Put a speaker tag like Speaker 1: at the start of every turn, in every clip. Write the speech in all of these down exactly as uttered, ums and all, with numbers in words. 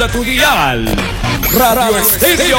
Speaker 1: de tu dial. Radio Estéreo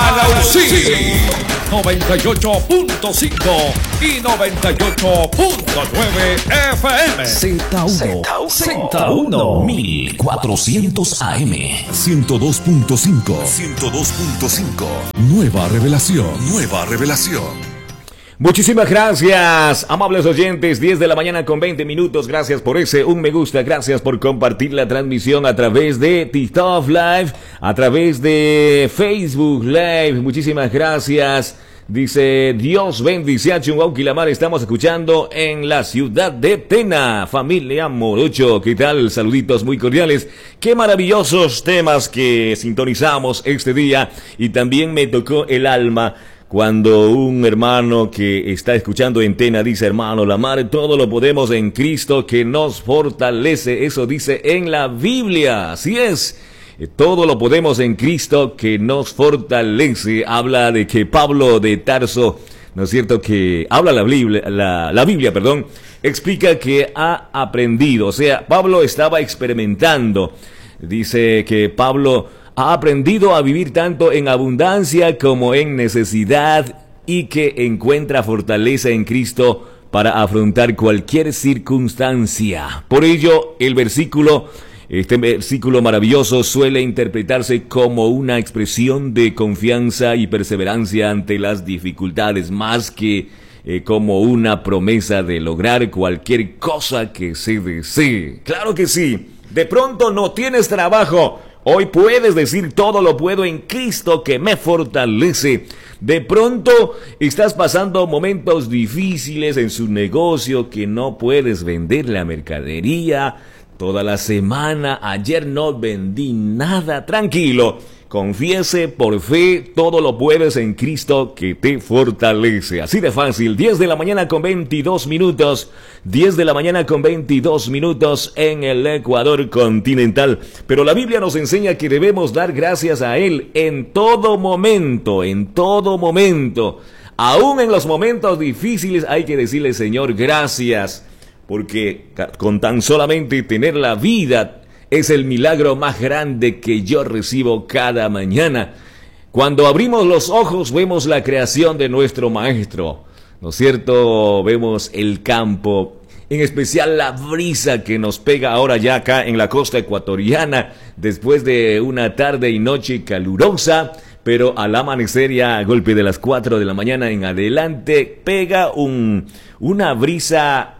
Speaker 1: Anausí, noventa y ocho punto cinco y noventa y ocho punto nueve F M.
Speaker 2: Z uno, Z uno, mil cuatrocientos A M, ciento dos punto cinco, ciento dos punto cinco. Nueva revelación, nueva revelación.
Speaker 3: Muchísimas gracias, amables oyentes, diez de la mañana con veinte minutos, gracias por ese un me gusta, gracias por compartir la transmisión a través de TikTok Live, a través de Facebook Live, muchísimas gracias. Dice, Dios bendice a Chunguauquilamar, estamos escuchando en la ciudad de Tena, familia Morocho, ¿qué tal? Saluditos muy cordiales, qué maravillosos temas que sintonizamos este día y también me tocó el alma cuando un hermano que está escuchando en Tena dice, hermano Lamar, todo lo podemos en Cristo que nos fortalece, eso dice en la Biblia, así es. Todo lo podemos en Cristo que nos fortalece. Habla de que Pablo de Tarso, ¿no es cierto? Que habla la Biblia, la, la Biblia, perdón, explica que ha aprendido. O sea, Pablo estaba experimentando. Dice que Pablo ha aprendido a vivir tanto en abundancia como en necesidad y que encuentra fortaleza en Cristo para afrontar cualquier circunstancia. Por ello, el versículo... Este versículo maravilloso suele interpretarse como una expresión de confianza y perseverancia ante las dificultades, más que eh, como una promesa de lograr cualquier cosa que se desee. Claro que sí, de pronto no tienes trabajo, hoy puedes decir todo lo puedo en Cristo que me fortalece. De pronto estás pasando momentos difíciles en su negocio que no puedes vender la mercadería toda la semana, ayer no vendí nada, tranquilo, confiese por fe, todo lo puedes en Cristo que te fortalece, así de fácil, diez de la mañana con veintidós minutos, diez de la mañana con veintidós minutos en el Ecuador continental, pero la Biblia nos enseña que debemos dar gracias a Él en todo momento, en todo momento, aún en los momentos difíciles hay que decirle, Señor, gracias, porque con tan solamente tener la vida es el milagro más grande que yo recibo cada mañana. Cuando abrimos los ojos vemos la creación de nuestro Maestro, ¿no es cierto? Vemos el campo, en especial la brisa que nos pega ahora ya acá en la costa ecuatoriana, después de una tarde y noche calurosa, pero al amanecer ya a golpe de las cuatro de la mañana en adelante pega un, una brisa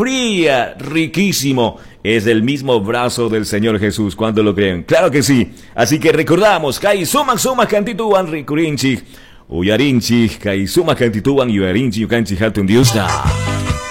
Speaker 3: fría, riquísimo, es el mismo brazo del Señor Jesús, ¿cuánto lo creen? Claro que sí, así que recordamos, kai suma suma cantituan ricurinchi, uyarinchi, kai suma cantituan uyarinchi, yucanchi hatun diusta.